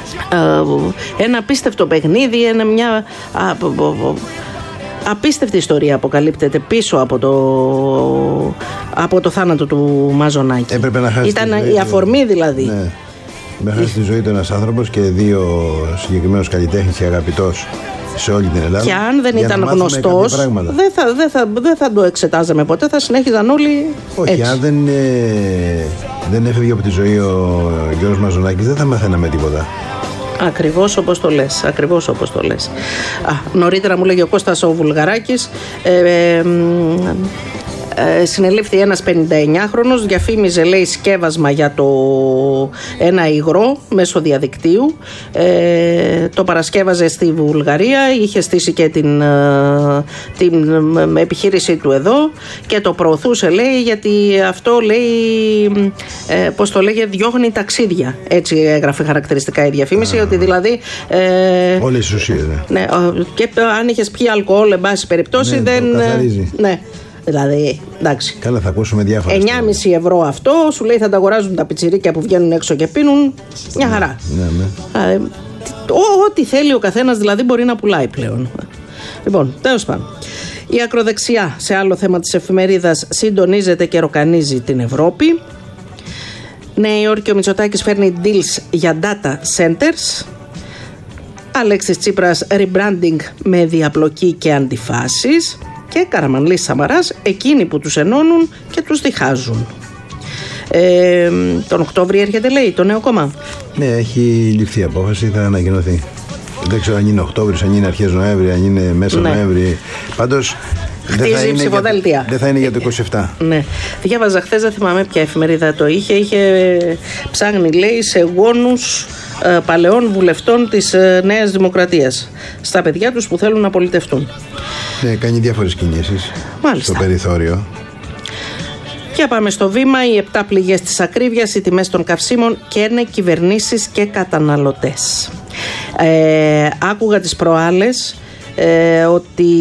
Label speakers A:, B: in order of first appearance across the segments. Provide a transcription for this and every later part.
A: ένα απίστευτο παιχνίδι, μια απίστευτη ιστορία αποκαλύπτεται πίσω από το θάνατο του Μαζονάκη.
B: Έπρεπε να χάσει.
A: Ήταν η αφορμή δηλαδή.
B: Ναι. Να χάσει τη ζωή του ένας άνθρωπος και δύο συγκεκριμένους καλλιτέχνες και αγαπητός σε όλη την Ελλάδα.
A: Και αν δεν ήταν γνωστός, δεν θα το εξετάζαμε ποτέ, θα συνέχιζαν όλοι.
B: Όχι, έτσι. Αν δεν έφευγε από τη ζωή ο Γιώργος Μαζονάκης, δεν θα μαθαίναμε τίποτα.
A: Ακριβώς όπως το λες. Νωρίτερα μου λέγει ο Κώστας ο Βουλγαράκης, συνελήφθη ένας 59χρονος, διαφήμιζε λέει σκεύασμα για ένα υγρό μέσω διαδικτύου, το παρασκεύαζε στη Βουλγαρία, είχε στήσει και την επιχείρησή του εδώ και το προωθούσε λέει γιατί αυτό λέει, πώς το λέγε, διώχνει ταξίδια, έτσι έγραφε χαρακτηριστικά η διαφήμιση, ότι δηλαδή
B: όλες τις ουσίες,
A: ναι, και αν είχες πιει αλκοόλ εν πάση περιπτώσει,
B: ναι,
A: δεν
B: καθαρίζει.
A: Ναι. Δηλαδή, εντάξει.
B: Καλά, θα ακούσουμε διάφορα.
A: 9,5 ευρώ αυτό, σου λέει θα τα αγοράζουν τα πιτσιρίκια που βγαίνουν έξω και πίνουν. Μια χαρά.
B: Ναι.
A: Ό,τι θέλει ο καθένας δηλαδή μπορεί να πουλάει πλέον. Λοιπόν, τέλος πάντων. Η ακροδεξιά σε άλλο θέμα της εφημερίδας συντονίζεται και ροκανίζει την Ευρώπη. Νέα Υόρκη, ο Μητσοτάκης φέρνει deals για data centers. Αλέξης Τσίπρας rebranding με διαπλοκή και αντιφάσεις. Και Καραμανλής Σαμαράς, εκείνοι που τους ενώνουν και τους διχάζουν. Τον Οκτώβρη έρχεται λέει το νέο κόμμα.
B: Ναι, έχει ληφθεί απόφαση, θα ανακοινωθεί. Δεν ξέρω αν είναι Οκτώβρης, αν είναι αρχές Νοέμβρη, αν είναι μέσα Νοέμβρη. Πάντως
A: χτίζει ψηφοδέλτια.
B: Δεν θα είναι για το 27.
A: Ναι. Διάβαζα χθες, δεν θυμάμαι ποια εφημερίδα το είχε ψάχνει λέει σε γόνους παλαιών βουλευτών της Νέας Δημοκρατίας στα παιδιά τους που θέλουν να πολιτευτούν.
B: Ναι, κάνει διάφορες κινήσεις.
A: Μάλιστα.
B: Στο περιθώριο.
A: Και πάμε στο βήμα. Οι 7 πληγές της ακρίβειας, οι τιμές των καυσίμων και είναι κυβερνήσεις και καταναλωτές. Άκουγα τις προάλλες ότι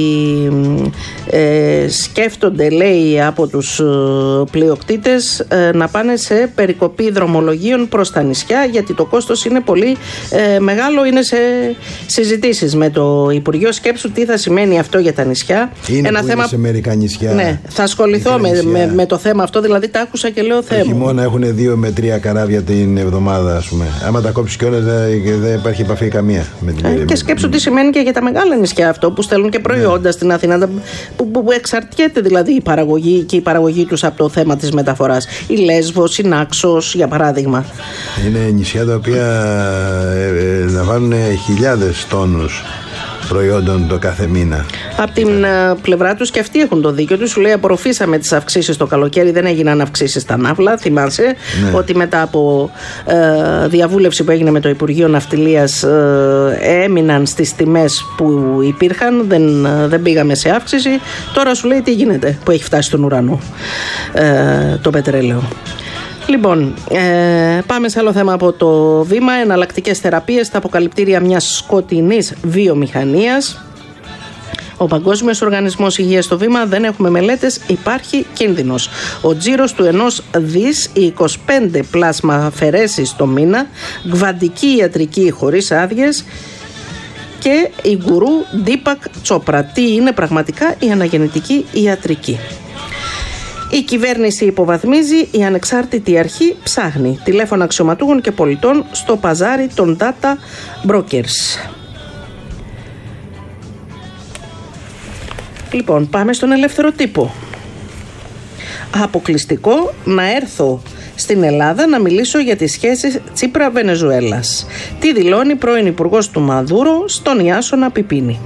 A: σκέφτονται λέει από τους πλειοκτήτες να πάνε σε περικοπή δρομολογίων προς τα νησιά, γιατί το κόστος είναι πολύ μεγάλο. Είναι σε συζητήσεις με το Υπουργείο. Σκέψου τι θα σημαίνει αυτό για τα νησιά.
B: Είναι ένα θέμα σε μερικά νησιά.
A: Ναι, θα ασχοληθώ με το θέμα αυτό, δηλαδή τα άκουσα και λέω θέμα.
B: Χειμώνα έχουν 2 με 3 καράβια την εβδομάδα, ας πούμε. Άμα τα κόψεις κιόλας δεν υπάρχει επαφή καμία με την
A: και σκέψου τι σημαίνει και για τα μεγάλα νησιά αυτό, που στέλνουν και προϊόντα στην Αθήνα, που εξαρτιέται δηλαδή η παραγωγή και η παραγωγή τους από το θέμα της μεταφοράς. Η Λέσβος, η Νάξος για παράδειγμα.
B: Είναι νησιά τα οποία λαμβάνουν χιλιάδες τόνους προϊόντων το κάθε μήνα.
A: Από την πλευρά τους και αυτοί έχουν το δίκιο τους. Σου λέει απορροφήσαμε τις αυξήσεις το καλοκαίρι, δεν έγιναν αυξήσεις στα ναύλα. Θυμάσαι ότι μετά από διαβούλευση που έγινε με το Υπουργείο Ναυτιλίας έμειναν στις τιμές που υπήρχαν, δεν πήγαμε σε αύξηση. Τώρα σου λέει τι γίνεται που έχει φτάσει στον ουρανό το πετρέλαιο. Λοιπόν, πάμε σε άλλο θέμα από το βήμα. Εναλλακτικές θεραπείες στα αποκαλυπτήρια μιας σκοτεινής βιομηχανίας. Ο Παγκόσμιος Οργανισμός Υγείας στο βήμα, δεν έχουμε μελέτες, υπάρχει κίνδυνος. Ο τζίρος του 1 δις, οι 25 πλάσμα αφαιρέσεις το μήνα, κβαντική ιατρική χωρίς άδειες και η γκουρού Ντίπακ Τσόπρα. Τι είναι πραγματικά η αναγεννητική ιατρική? Η κυβέρνηση υποβαθμίζει, η ανεξάρτητη αρχή ψάχνει. Τηλέφωνα αξιωματούχων και πολιτών στο παζάρι των data brokers. Λοιπόν, πάμε στον ελεύθερο τύπο. Αποκλειστικό να έρθω στην Ελλάδα να μιλήσω για τις σχέσεις Τσίπρα-Βενεζουέλας. Τι δηλώνει πρώην υπουργός του Μαδούρο στον Ιάσονα Πιπίνη.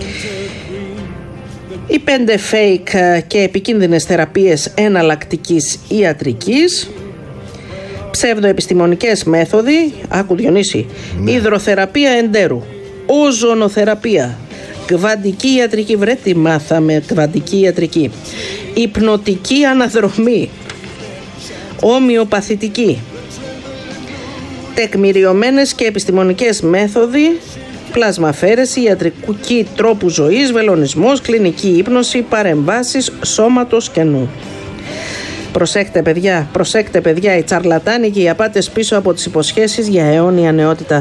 A: Οι 5 fake και επικίνδυνες θεραπείες εναλλακτικής ιατρικής, ψευδοεπιστημονικές μέθοδοι, άκου Διονύση, υδροθεραπεία εντέρου, οζονοθεραπεία, κβαντική ιατρική, βρέτη μάθαμε κβαντική ιατρική, υπνοτική αναδρομή, ομοιοπαθητική, τεκμηριωμένες και επιστημονικές μέθοδοι, πλασμαφέρεση, ιατρική τρόπου ζωής, βελονισμός, κλινική ύπνωση, παρεμβάσεις σώματος και νου. Προσέξτε παιδιά, οι τσαρλατάνοι και οι απάτες πίσω από τις υποσχέσεις για αιώνια νεότητα.